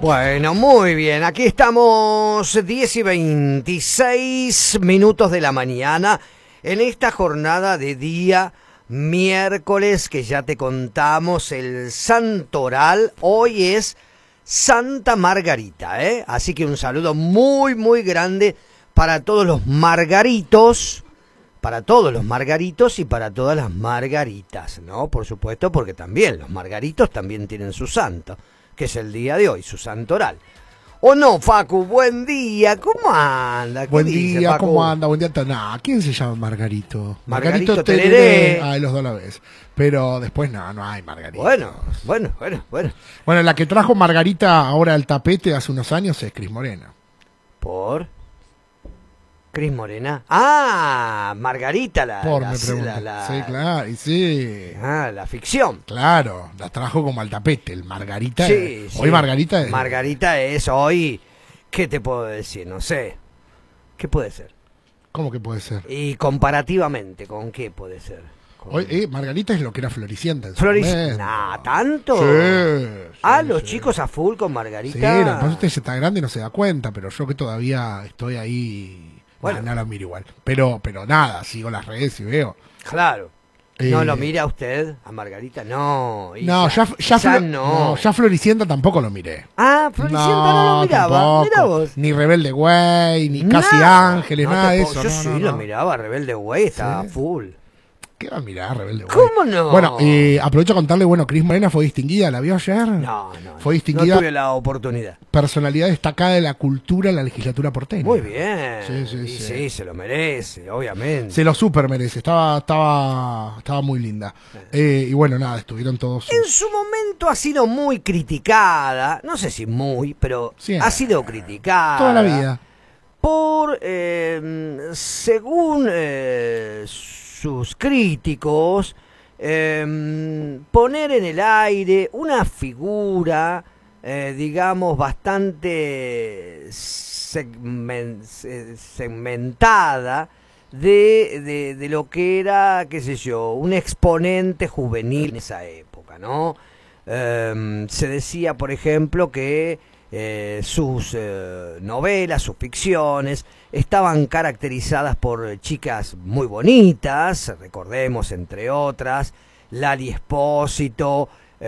Bueno, muy bien, aquí estamos 10:26 de la mañana en esta jornada de día miércoles que ya te contamos el santoral. Hoy es Santa Margarita, ¿eh? Así que un saludo muy, muy grande para todos los margaritos, para todos los margaritos y para todas las margaritas, ¿no? Por supuesto, porque también los margaritos también tienen su santo, que es el día de hoy, su santoral. ¿O no, Facu? Buen día, ¿cómo anda? Buen día, Facu? ¿Cómo anda? Buen día. Nah, ¿quién se llama Margarito? Margarito Tereré. Ah, los dos a la vez. Pero después no hay Margarito. Bueno. Bueno, la que trajo Margarita ahora al tapete hace unos años es Cris Morena. ¿Por? Cris Morena. Ah, Margarita, me pregunta. Sí, claro, y sí. Ah, la ficción. Claro, la trajo como al tapete, el Margarita. Sí, sí. Hoy Margarita es... Margarita es hoy, ¿qué te puedo decir? No sé. ¿Qué puede ser? ¿Cómo que puede ser? Y comparativamente, ¿con qué puede ser? Hoy, Margarita es lo que era Floricienta. Floricienta. ¿Tanto? Sí. Los chicos a full con Margarita. Sí, lo que pasa es que usted está grande y no se da cuenta, pero yo que todavía estoy ahí... Bueno, no lo miro igual. Pero nada, sigo las redes y veo. Claro. ¿No lo mira usted a Margarita? No. No, ya Floricienta tampoco lo miré. Ah, Floricienta no lo miraba. Mira vos. Ni Rebelde Way, ni Casi Ángeles, nada de eso. Yo sí lo miraba, Rebelde Way, estaba full. ¿Qué va a mirar Rebelde Way? ¿Cómo no? Bueno, aprovecho a contarle, Cris Morena fue distinguida, ¿la vio ayer? No. Fue distinguida. No tuve la oportunidad. Personalidad destacada de la cultura en la legislatura porteña. Muy bien. Sí, se lo merece, obviamente. Se lo super merece, estaba muy linda. Y bueno, nada, estuvieron todos... En su momento ha sido muy criticada, no sé si muy, pero ha sido criticada. Toda la vida. Por, según sus críticos, poner en el aire una figura, digamos, bastante segmentada de lo que era, qué sé yo, un exponente juvenil en esa época, ¿no? Se decía, por ejemplo, que sus novelas, sus ficciones estaban caracterizadas por chicas muy bonitas, recordemos entre otras Lali Espósito,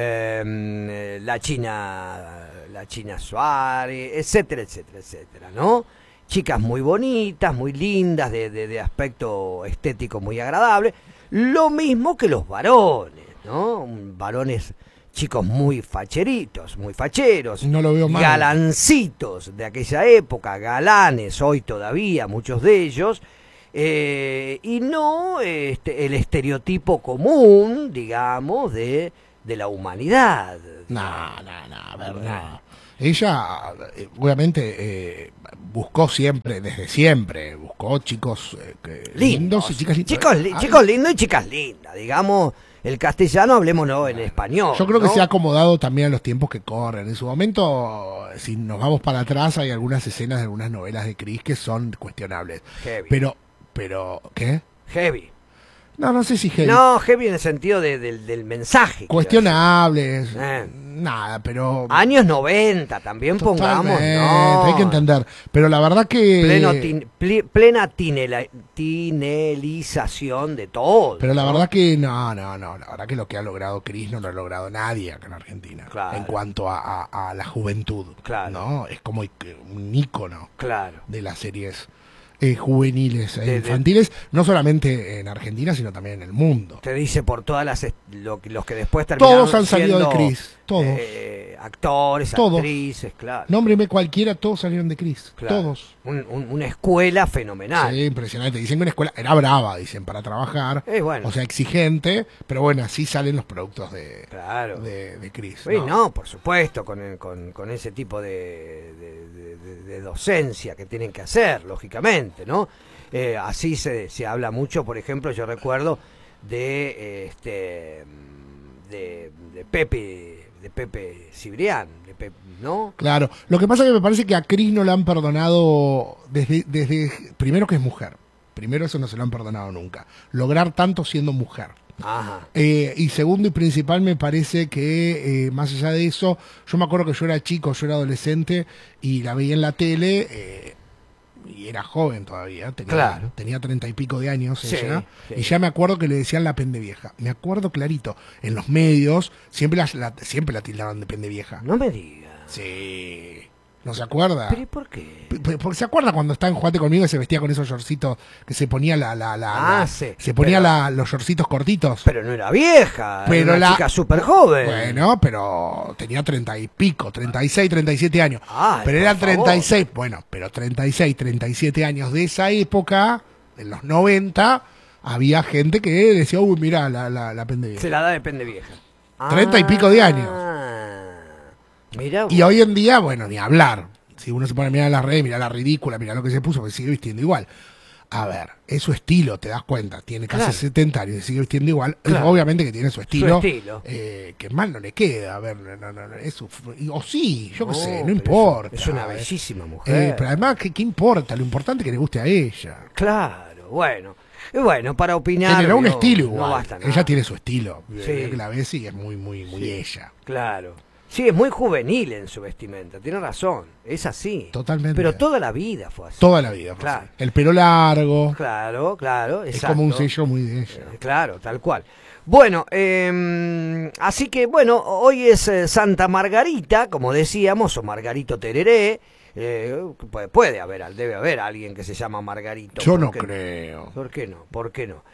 la China Suárez, etcétera, ¿no? Chicas muy bonitas, muy lindas, de aspecto estético muy agradable, lo mismo que los varones, ¿no? Varones, chicos muy facheritos, muy facheros, no lo veo mal. Galancitos de aquella época, galanes hoy todavía, muchos de ellos, y no el estereotipo común, digamos, de la humanidad. No. Ella, obviamente, buscó desde siempre, buscó chicos lindos y chicas lindas. Chicos lindos y chicas lindas, digamos. El castellano, hablemoslo en español. Yo creo que se ha acomodado también a los tiempos que corren. En su momento, si nos vamos para atrás, hay algunas escenas de algunas novelas de Cris que son cuestionables. Heavy. Pero, ¿qué? Heavy. No sé si heavy. No, heavy en el sentido del mensaje. Cuestionables. Nada, pero... Años 90 también pongamos, ¿no? Hay que entender. Pero la verdad que... Plena tinelización de todo. Pero la verdad que no. La verdad que lo que ha logrado Cris no lo ha logrado nadie acá en Argentina. Claro. En cuanto a la juventud. Claro. ¿No? Es como un ícono. Claro. De las series juveniles e infantiles, no solamente en Argentina, sino también en el mundo. Te dice por todas los que después terminaron todos han salido de Cris, todos. Actores, actrices, claro. Nómbreme cualquiera, todos salieron de Cris, claro. Todos. Una escuela fenomenal. Sí, impresionante. Dicen que una escuela era brava, dicen, para trabajar. Bueno. O sea, exigente, pero bueno, así salen los productos de Cris. Sí, no, por supuesto, con ese tipo de docencia que tienen que hacer, lógicamente, ¿no? Así se habla mucho, por ejemplo, yo recuerdo de Pepe Cibrián, ¿no? Claro, lo que pasa es que me parece que a Cris no le han perdonado desde primero que es mujer. Primero, eso no se lo han perdonado nunca. Lograr tanto siendo mujer. Ajá. Y segundo y principal, me parece que más allá de eso, yo me acuerdo que yo era chico, yo era adolescente y la veía en la tele, y era joven todavía, tenía 30 y pico de años Sí, ella, sí. y ya me acuerdo que le decían la pendevieja. Me acuerdo clarito, en los medios siempre siempre la tildaban de pendevieja. No me digas. Sí. ¿No se acuerda? ¿Pero y por qué? Porque se acuerda cuando estaba en Jugate Conmigo y se vestía con esos shortcitos que se ponía Sí. se ponía Pero- los shortcitos cortitos. Pero no era vieja, Pero era una chica súper joven. Bueno, pero tenía 30 y pico, 36, 37 años. Ay, Pero por eran favor. 36, bueno, pero 36, 37 años de esa época, en los 90, había gente que decía, uy, mirá, la pendeja. Se la da de pende vieja. 30 y pico de años. Mira, Y hoy en día, bueno, ni hablar. Si uno se pone a mirar las redes, mira la ridícula, mira lo que se puso, que sigue vistiendo igual. A ver, es su estilo, te das cuenta. Tiene casi Claro. 70 años y sigue vistiendo igual. Claro. Obviamente que tiene su estilo. estilo. Que mal no le queda. A ver, no, eso. O sí, yo qué sé, no pero importa. Es una bellísima mujer. Pero además, ¿qué importa? Lo importante es que le guste a ella. Claro, bueno. Y bueno, para opinar. Generó un no- estilo no igual. basta nada. Ella tiene su estilo. Sí. Que la ves y es muy Sí. ella. Claro. Sí, es muy juvenil en su vestimenta, tiene razón, es así. Totalmente. Pero toda la vida fue así. Toda la vida. Fue Claro. así. El pelo largo. Claro, claro, Es exacto. como un sello muy de ella. Claro, tal cual. Bueno, así que bueno, hoy es Santa Margarita, como decíamos, o Margarito Tereré. Debe haber alguien que se llama Margarito. Yo ¿por no qué creo. ¿Por qué no? ¿Por qué no?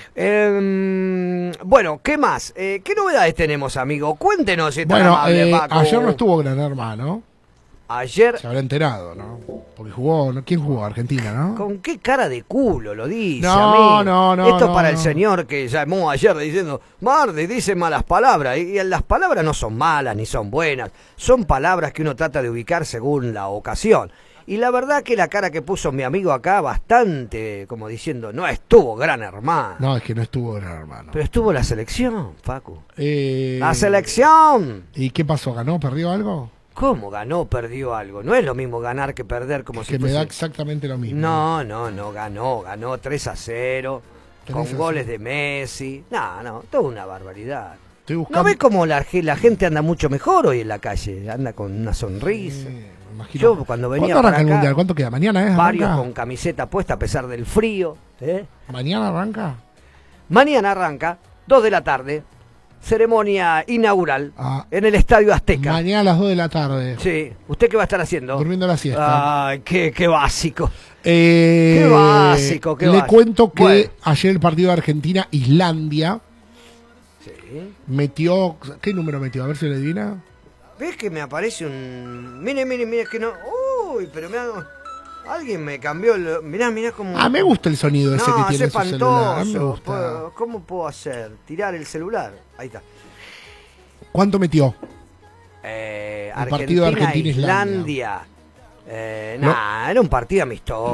Bueno, ¿qué más? ¿Qué novedades tenemos, amigo? Cuéntenos si está Bueno, amable, Paco. ayer no estuvo Gran Hermano. Ayer, Se habrá enterado, ¿no? Porque jugó, ¿no? ¿Quién jugó? Argentina, ¿no? ¿con qué cara de culo lo dice? No, amigo? no, Esto es no, para el no. señor que llamó ayer diciendo, Mardi dice malas palabras. Y las palabras no son malas ni son buenas. Son palabras que uno trata de ubicar según la ocasión. Y la verdad que la cara que puso mi amigo acá, bastante, como diciendo, no estuvo Gran Hermano. No, es que no estuvo Gran Hermano. Pero estuvo la selección, Paco. Eh, ¡La selección! ¿Y qué pasó? ¿Ganó? ¿Perdió algo? ¿Cómo ganó, perdió algo? No es lo mismo ganar que perder como Es si que me fuese... da exactamente lo mismo. No, ganó 3-0, 3-0. con goles de Messi. No, toda una barbaridad. Estoy ¿No buscando. ves cómo la gente anda mucho mejor hoy en la calle? Anda con una sonrisa. Me imagino. Yo cuando venía ¿Cuándo para arranca el acá, mundial? ¿Cuánto queda? ¿Mañana es? varios ¿Arranca? con camiseta puesta a pesar del frío. ¿Mañana arranca? Mañana arranca, 2 de la tarde, ceremonia inaugural Ah, en el Estadio Azteca. mañana a las 2 de la tarde. Sí, ¿usted qué va a estar haciendo? Durmiendo la siesta. Ay, qué básico. Qué básico, qué Le básico. cuento que Bueno. ayer el partido de Argentina-Islandia Sí. metió. ¿Qué número metió? A ver si le adivina. ¿Ves que me aparece un... Mire, que no... Uy, pero me hago... Alguien me cambió el... Mirá como... Ah, me gusta el sonido ese No, que es tiene su celular. Me espantoso. gusta. ¿Cómo puedo hacer? ¿Tirar el celular? Ahí está. ¿Cuánto metió? El partido de Argentina-Islandia. Islandia. Era un partido amistoso.